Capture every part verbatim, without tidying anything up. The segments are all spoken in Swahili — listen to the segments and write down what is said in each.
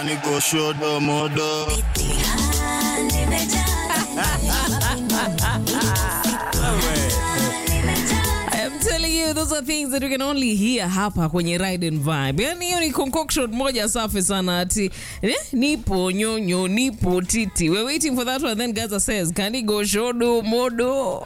Can you go show the mother? I'm telling you, those are things that you can only hear hapa kwenye Ride and Vibe. Yani hiyo ni concoction moja safi sana ati eh, nipo nyonyo, nipo titi. We're waiting for that one. Then Gaza says, can he go shodo modo?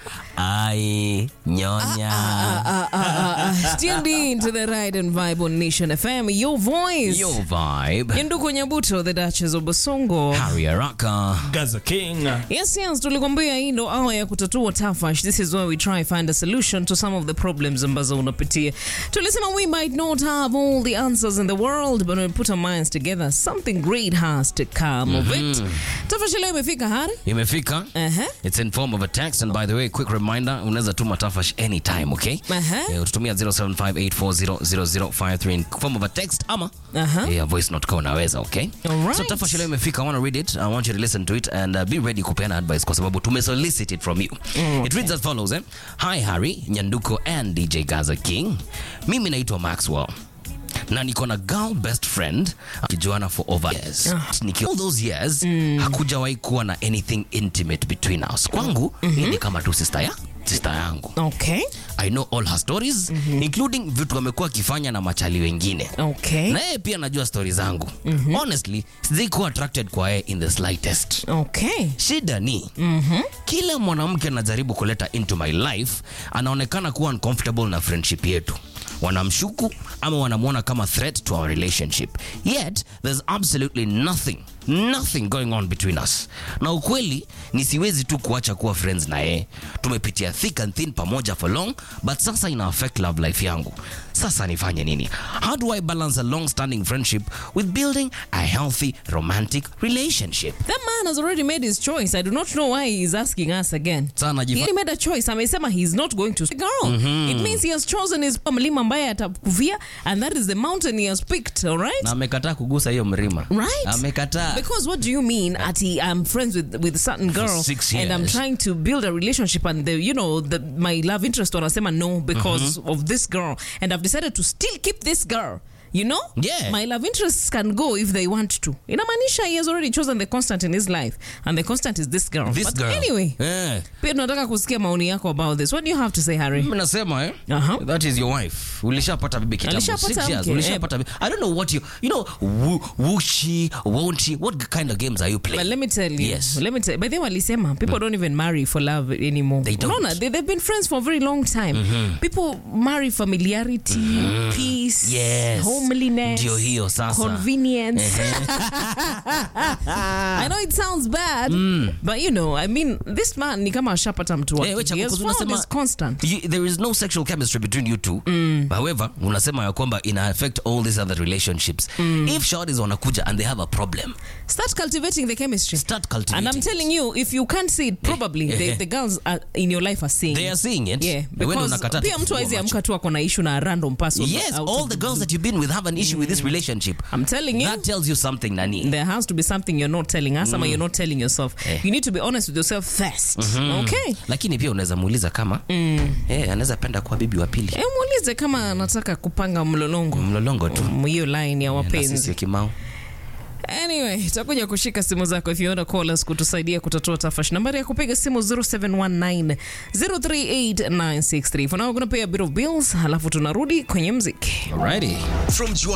Ai, nyonya. Ah, ah, ah, ah, ah. Still in to the Ride and Vibe on Nation F M. Your voice. Your vibe. Yenduko Nyabuto, the Duchess of Basongo. Harry Araka. Gaza King. Yes, yes, tulikwambia hii ndo hour ya kutatua tafash. This is where we try find a solution to some of the problems ambazo unapitia. Tulisema we might not have all the answers in the world, but when we put our minds together, something great has to come of it. Tafash leo imefika, Hari? Imefika. Uh-huh. It's in form of a text, and by the way, quick reminder, unaweza tuma tafash anytime, okay? Uh-huh. Eh, ututumia zero seven five eight four zero zero zero five three in form of a text ama Uh-huh. yeah, voice note kwa unaweza, okay? Alright. So tafash leo imefika. I want to read it. I want you to listen to it and uh, be ready kupeana advice kwa sababu tumesolicit it from you. Mm, It reads as follows, eh? Hi Harry, Nyanduko and D J Gaza King. Mimi naitwa Maxwell. Na niko na girl best friend kijuana for over years. Niki all those years mm. hakujawahi kuwa na anything intimate between us. Kwangu mm-hmm. ni kama tu sister ya sister yangu. Okay. I know all her stories mm-hmm. including vitu amekuwa akifanya na machali wengine. Okay. Na yeye pia najua stories zangu. Mm-hmm. Honestly, sikuwa attracted kwa yeye in the slightest. Okay. Shida ni Mhm. kila mwanamke anajaribu kuleta into my life anaonekana kuwa uncomfortable na friendship yetu. Wanamshuku ama wanamuona kama threat to our relationship. Yet there's absolutely nothing nothing going on between us. Na ukweli ni siwezi tu kuacha kuwa friends na yeye. Tumepitia thick and thin pamoja for long, but sasa ina affect love life yangu. Sasa nifanye nini? How do I balance a long-standing friendship with building a healthy romantic relationship? That man has already made his choice. I do not know why he is asking us again. Sana He jifa- already made a choice. Amesema he's not going to girl. Mm-hmm. It means he has chosen his mlima ambaye atakufia, and that is the mountain he has picked, all right? na amekataa kugusa hiyo mlima. Right. Amekataa. Because what do you mean ati I'm friends with with a certain girl six and I'm years. trying to build a relationship and the you know the my love interest wanasema no because of this girl and I've decided to still keep this girl. You know? Yeah. My love interests can go if they want to. Inamaanisha he has already chosen the constant in his life and the constant is this girl. This But girl. anyway, Eh. pia tunataka kusikia maoni yako about this. What do you have to say, Harry? Mimi nasema eh, Uh-huh. that is your wife. Ulishapata bibi kitambo. Alishapata Six years. mke, Ulishapata bibi. I don't know what you, you know, woo, woo she, won't she, what kind of games are you playing? But let me tell you. Yes. Let me tell you. By the way, walisema people don't even marry for love anymore. They don't. No, no, they, they've been friends for a very long time. Mm-hmm. People marry familiarity, mm-hmm. peace, Yes. homeliness, Ndio hiyo sasa. convenience. I know it sounds bad, mm. but you know, I mean, this man ni kama ashapata mtu wake. Eh, wecha, He has because found unasema- his constant. You, there is no sexual chemistry between you two. Mm. However, unasema ya kwamba ina affect all these other relationships. Mm. If shorties wanakuja and they have a problem, Start cultivating the chemistry. start cultivating. And I'm telling you, if you can't see it, probably eh, the, eh. the girls are in your life are seeing They it. are seeing it. Yeah, Na wewe because unakataa pia tu mtu kufungua hawezi macho. amka tu ako na issue na random person. Yes, out all of the the girls that you've been with have an issue with this relationship. I'm telling you. That tells you something, Nani. There has to be something you're not telling us, mm. or you're not telling yourself. Eh. You need to be honest with yourself first. Mm-hmm. Okay? Lakini pia unaweza muuliza kama mm. eh, anaweza penda kuwa bibi wa pili. Eh, muulize kama anataka kupanga mlolongo. Mlolongo tu. Um, hiyo line ya Na sisi wapenzi. ya Kimau. Anyway, tutakuja kushika simu zako if you want to call us kutusaidia kutatua tafash. Nambari ya kupiga simu zero seven one nine zero three eight nine six three. For now, we're going to pay a bit of bills, halafu tunarudi kwenye mziki. Alrighty. From